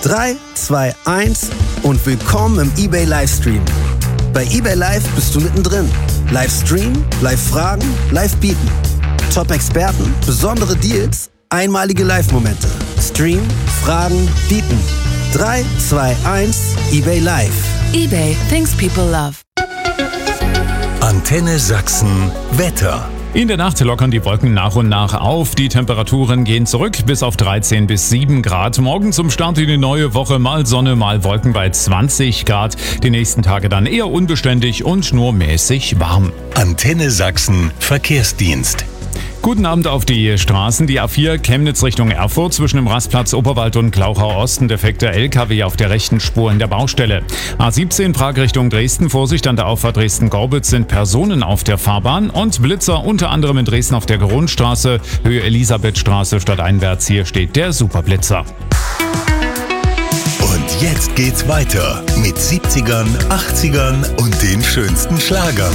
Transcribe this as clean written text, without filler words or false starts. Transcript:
3, 2, 1 und willkommen im eBay Livestream. Bei eBay Live bist du mittendrin. Livestream, Live-Fragen, Live-Bieten. Top-Experten, besondere Deals, einmalige Live-Momente. Stream, Fragen, Bieten. 3, 2, 1, eBay Live. eBay, things people love. Antenne Sachsen Wetter. In der Nacht lockern die Wolken nach und nach auf. Die Temperaturen gehen zurück bis auf 13 bis 7 Grad. Morgen zum Start in die neue Woche mal Sonne, mal Wolken bei 20 Grad. Die nächsten Tage dann eher unbeständig und nur mäßig warm. Antenne Sachsen Verkehrsdienst. Guten Abend auf die Straßen. Die A4 Chemnitz Richtung Erfurt zwischen dem Rastplatz Oberwald und Glauchau Osten. Defekter LKW auf der rechten Spur in der Baustelle. A17 Prag Richtung Dresden. Vorsicht an der Auffahrt Dresden-Gorbitz sind Personen auf der Fahrbahn. Und Blitzer unter anderem in Dresden auf der Geronstraße. Höhe Elisabethstraße stadteinwärts. Hier steht der Superblitzer. Und jetzt geht's weiter mit 70ern, 80ern und den schönsten Schlagern.